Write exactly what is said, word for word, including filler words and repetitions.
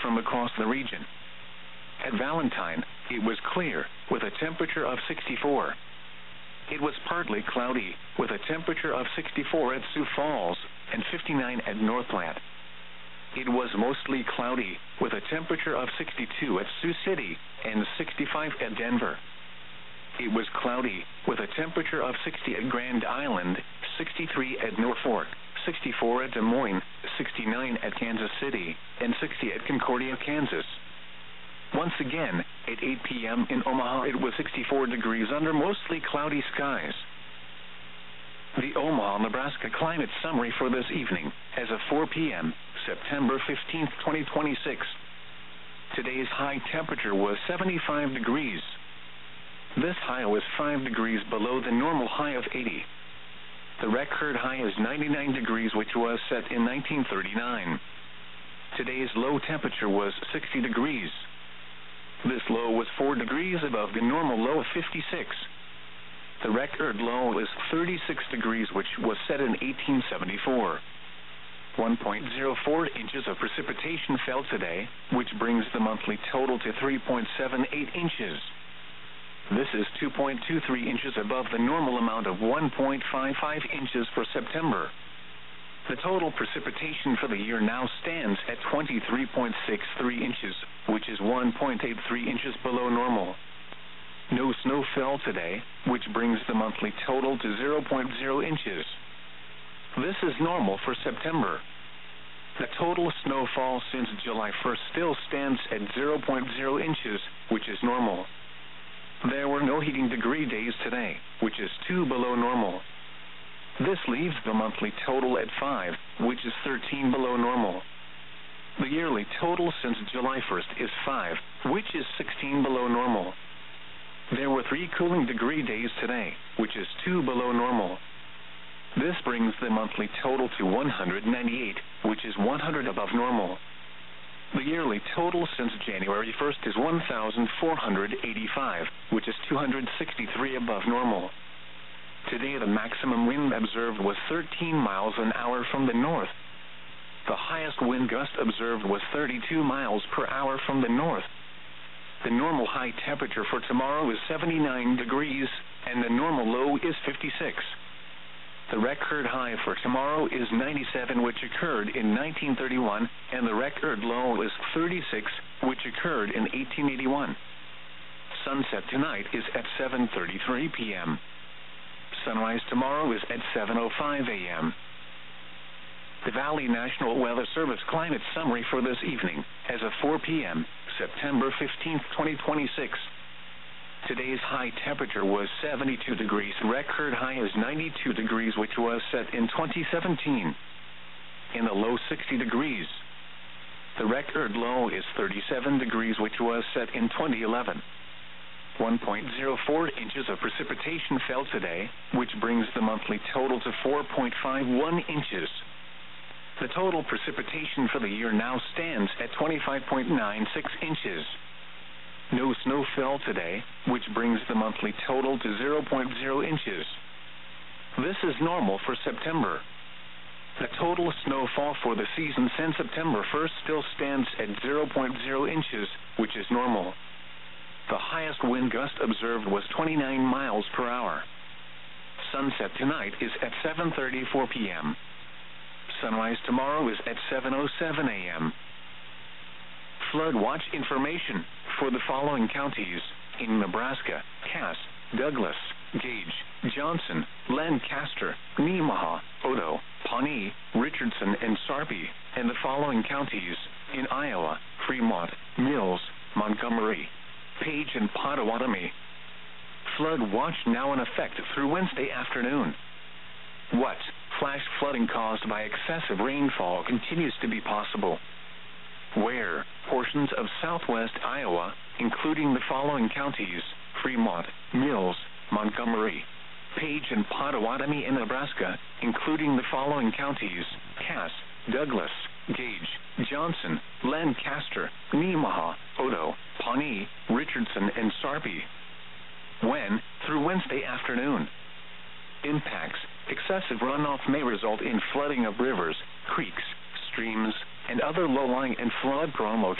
from across the region. At Valentine, it was clear, with a temperature of sixty-four. It was partly cloudy, with a temperature of sixty-four at Sioux Falls and fifty-nine at Northplant. It was mostly cloudy, with a temperature of sixty-two at Sioux City and sixty-five at Denver. It was cloudy, with a temperature of sixty at Grand Island, sixty-three at Norfolk, sixty-four at Des Moines, sixty-nine at Kansas City, and sixty at Concordia, Kansas. Once again, at eight p m in Omaha, it was sixty-four degrees under mostly cloudy skies. The Omaha, Nebraska climate summary for this evening, as of four p m, September fifteenth, twenty twenty-six. Today's high temperature was seventy-five degrees. This high was five degrees below the normal high of eighty. The record high is ninety-nine degrees, which was set in nineteen thirty-nine. Today's low temperature was sixty degrees. This low was four degrees above the normal low of fifty-six. The record low is thirty-six degrees, which was set in eighteen seventy-four. one point zero four inches of precipitation fell today, which brings the monthly total to three point seven eight inches. This is two point two three inches above the normal amount of one point five five inches for September. The total precipitation for the year now stands at twenty-three point six three inches, which is one point eight three inches below normal. No snow fell today, which brings the monthly total to zero point zero inches. This is normal for September. The total snowfall since July first still stands at zero point zero inches, which is normal. There were no heating degree days today, which is two below normal. This leaves the monthly total at five, which is thirteen below normal. The yearly total since July first is five, which is sixteen below normal. There were three cooling degree days today, which is two below normal. This brings the monthly total to one hundred ninety-eight, which is one hundred above normal. The yearly total since January first is one thousand four hundred eighty-five, which is two hundred sixty-three above normal. Today the maximum wind observed was thirteen miles an hour from the north. The highest wind gust observed was thirty-two miles per hour from the north. The normal high temperature for tomorrow is seventy-nine degrees, and the normal low is fifty-six. The record high for tomorrow is ninety-seven, which occurred in nineteen thirty-one, and the record low is thirty-six, which occurred in eighteen eighty-one. Sunset tonight is at seven thirty-three p m Sunrise tomorrow is at seven oh five a m The Valley National Weather Service climate summary for this evening, as of four p m, September fifteenth, twenty twenty-six. Today's high temperature was seventy-two degrees. Record high is ninety-two degrees, which was set in twenty seventeen. In the low sixty degrees. The record low is thirty-seven degrees, which was set in twenty eleven. one point zero four inches of precipitation fell today, which brings the monthly total to four point five one inches. The total precipitation for the year now stands at twenty-five point nine six inches. No snow fell today, which brings the monthly total to zero point zero inches. This is normal for September. The total snowfall for the season since September first still stands at zero point zero inches, which is normal. The highest wind gust observed was twenty-nine miles per hour. Sunset tonight is at seven thirty-four p m Sunrise tomorrow is at seven oh seven a m Flood watch information for the following counties in Nebraska: Cass, Douglas, Gage, Johnson, Lancaster, Nemaha, Odo, Pawnee, Richardson, and Sarpy, and the following counties in Iowa: Fremont, Mills, Montgomery, Page, and Pottawatomie. Flood watch now in effect through Wednesday afternoon. What? Flash flooding caused by excessive rainfall continues to be possible. Where? Portions of southwest Iowa, including the following counties: Fremont, Mills, Montgomery, Page, and Pottawatomie in Nebraska, including the following counties: Cass, Douglas, Gage, Johnson, Lancaster, Nemaha, Odo, Pawnee, Richardson, and Sarpy. When? Through Wednesday afternoon. Impacts: excessive runoff may result in flooding of rivers, creeks, streams, and other low-lying and flood-prone locations.